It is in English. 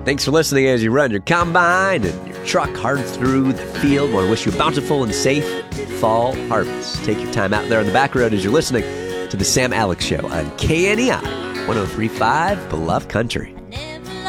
Thanks for listening as you run your combine and your truck hard through the field. Want to wish you a bountiful and safe fall harvest. Take your time out there on the back road as you're listening to the Sam Alex Show on KNEI 103.5 Bluff Country.